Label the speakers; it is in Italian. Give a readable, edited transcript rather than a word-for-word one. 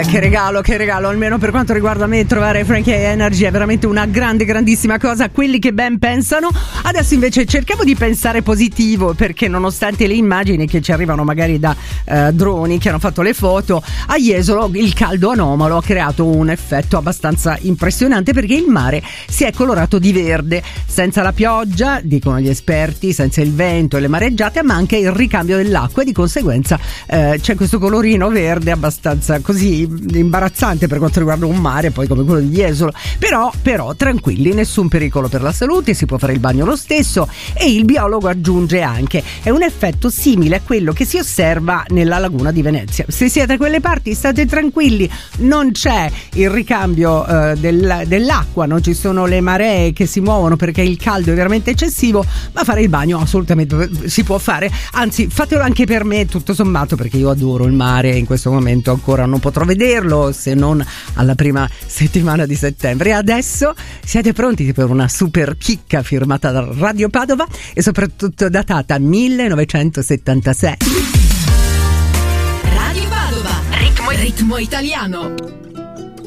Speaker 1: che regalo, almeno per quanto riguarda me, trovare Frankie Energy è veramente una grandissima cosa. Quelli che ben pensano. Adesso invece cerchiamo di pensare positivo, perché nonostante le immagini che ci arrivano magari da droni che hanno fatto le foto, a Jesolo il caldo anomalo ha creato un effetto abbastanza impressionante, perché il mare si è colorato di verde, senza la pioggia, dicono gli esperti, senza il vento e le mareggiate, ma anche il ricambio dell'acqua, e di conseguenza c'è questo colorino verde abbastanza così imbarazzante per quanto riguarda un mare poi come quello di Jesolo. Però tranquilli, nessun pericolo per la salute, si può fare il bagno lo stesso, e il biologo aggiunge anche: è un effetto simile a quello che si osserva nella laguna di Venezia. Se siete a quelle parti state tranquilli, non c'è il ricambio dell'acqua, non ci sono le maree che si muovono perché il caldo è veramente eccessivo, ma fare il bagno assolutamente si può fare, anzi fatelo anche per me tutto sommato, perché io adoro il mare e in questo momento ancora non potrò vederlo se non alla prima settimana di settembre. E adesso siete pronti per una super chicca firmata da Radio Padova e soprattutto datata 1976.
Speaker 2: Radio Padova, ritmo italiano.